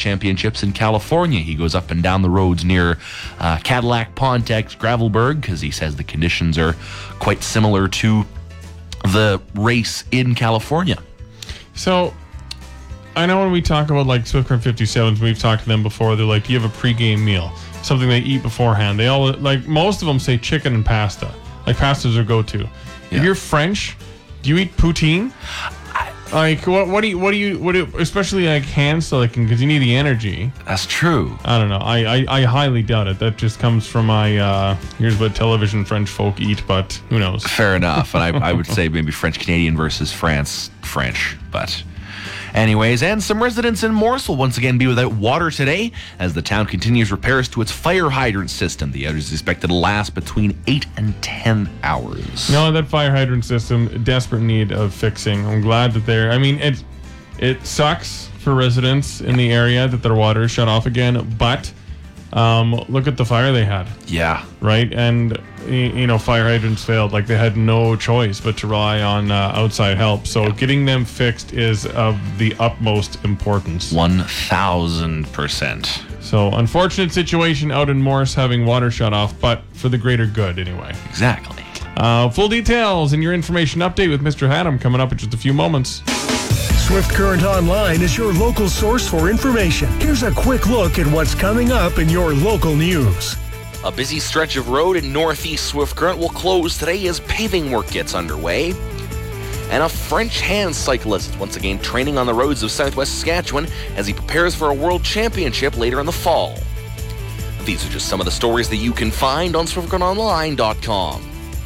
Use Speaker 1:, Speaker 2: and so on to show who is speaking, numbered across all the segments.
Speaker 1: Championships in California. He goes up and down the roads near Cadillac, Pontex, Gravelburg, because he says the conditions are quite similar to the race in California. So
Speaker 2: I know when we talk about like Swift Current 57s, we've talked to them before. They're like, do you have a pregame meal? Something they eat beforehand. They all, like, most of them say chicken and pasta. Like, pasta's their go-to. Yeah. If you're French, do you eat poutine? Like, what do you, especially like hand silicon, because you need the energy.
Speaker 1: That's true.
Speaker 2: I don't know. I highly doubt it. That just comes from my, here's what television French folk eat, but who knows?
Speaker 1: Fair enough. And I would say maybe French-Canadian versus French, but... Anyways, and some residents in Morse will once again be without water today as the town continues repairs to its fire hydrant system. The outage is expected to last between 8 and 10 hours.
Speaker 2: No, that fire hydrant system, desperate need of fixing. I'm glad that they're... I mean, it sucks for residents in the area that their water is shut off again, but look at the fire they had.
Speaker 1: Yeah.
Speaker 2: Right? And, you know, fire hydrants failed. Like, they had no choice but to rely on outside help. So getting them fixed is of the utmost importance.
Speaker 1: 1,000%.
Speaker 2: So, unfortunate situation out in Morse having water shut off, but for the greater good anyway.
Speaker 1: Exactly.
Speaker 2: Full details and your information update with Mr. Haddam coming up in just a few moments.
Speaker 3: Swift Current Online is your local source for information. Here's a quick look at what's coming up in your local news.
Speaker 1: A busy stretch of road in northeast Swift Current will close today as paving work gets underway. And a French hand cyclist is once again training on the roads of southwest Saskatchewan as he prepares for a world championship later in the fall. These are just some of the stories that you can find on SwiftCurrentOnline.com.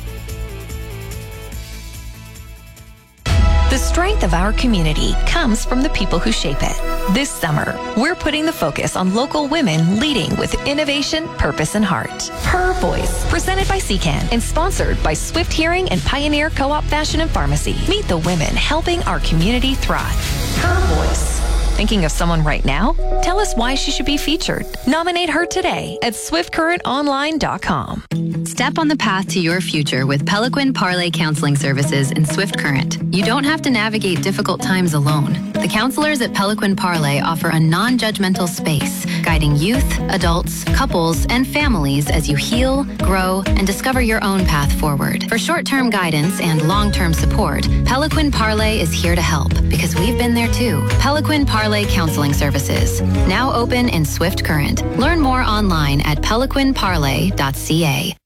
Speaker 4: The strength of our community comes from the people who shape it. This summer, we're putting the focus on local women leading with innovation, purpose, and heart. Her Voice, presented by CCAN and sponsored by Swift Hearing and Pioneer Co-op Fashion and Pharmacy. Meet the women helping our community thrive. Her Voice. Thinking of someone right now? Tell us why she should be featured. Nominate her today at SwiftCurrentOnline.com.
Speaker 5: Step on the path to your future with Pelican Parlay Counseling Services in Swift Current. You don't have to navigate difficult times alone. The counselors at Pelican Parlay offer a non-judgmental space, guiding youth, adults, couples, and families as you heal, grow, and discover your own path forward. For short-term guidance and long-term support, Pelican Parlay is here to help because we've been there too. Pelican Parlay Counseling Services, now open in Swift Current. Learn more online at pelicanparlay.ca.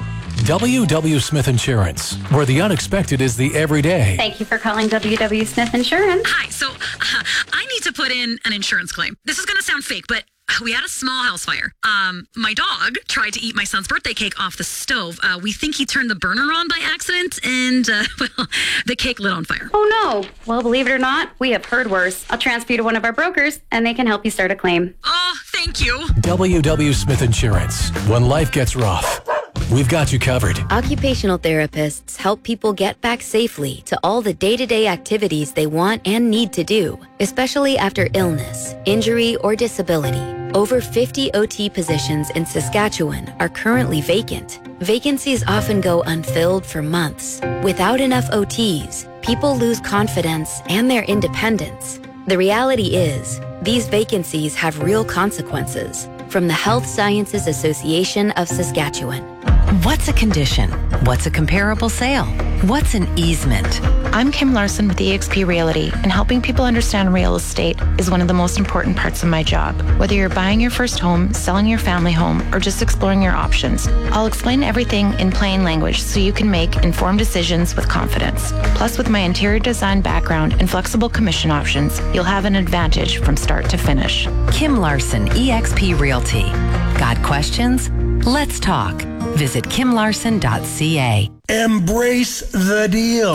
Speaker 6: W.W. Smith Insurance, where the unexpected is the everyday.
Speaker 7: Thank you for calling W.W. Smith Insurance.
Speaker 8: Hi, so I need to put in an insurance claim. This is going to sound fake, but we had a small house fire. My dog tried to eat my son's birthday cake off the stove. We think he turned the burner on by accident, and, well, the cake lit on fire.
Speaker 7: Oh, no. Well, believe it or not, we have heard worse. I'll transfer you to one of our brokers, and they can help you start a claim.
Speaker 8: Oh, thank you.
Speaker 6: W.W. Smith Insurance. When life gets rough, we've got you covered.
Speaker 9: Occupational therapists help people get back safely to all the day-to-day activities they want and need to do, especially after illness, injury, or disability. Over 50 OT positions in Saskatchewan are currently vacant. Vacancies often go unfilled for months. Without enough OTs, people lose confidence and their independence. The reality is, these vacancies have real consequences. From the Health Sciences Association of Saskatchewan.
Speaker 10: What's a condition? What's a comparable sale? What's an easement?
Speaker 11: I'm Kim Larson with eXp Realty, and helping people understand real estate is one of the most important parts of my job. Whether you're buying your first home, selling your family home, or just exploring your options, I'll explain everything in plain language so you can make informed decisions with confidence. Plus, with my interior design background and flexible commission options, you'll have an advantage from start to finish.
Speaker 10: Kim Larson, eXp Realty. Got questions? Let's talk. Visit kimlarson.ca.
Speaker 3: Embrace the deal.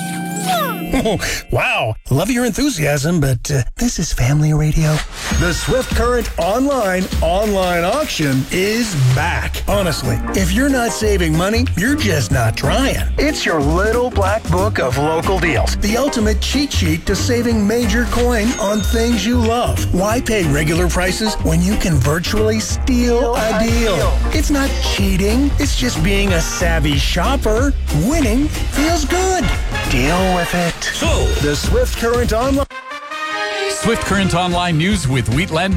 Speaker 3: Oh, wow, love your enthusiasm, but this is family radio. The Swift Current online auction is back. Honestly, if you're not saving money, you're just not trying. It's your little black book of local deals. The ultimate cheat sheet to saving major coin on things you love. Why pay regular prices when you can virtually steal a deal? It's not cheating. It's just being a savvy shopper. Winning feels good. Deal with it.
Speaker 12: So,
Speaker 3: the Swift Current Online.
Speaker 12: Swift Current Online News with Wheatland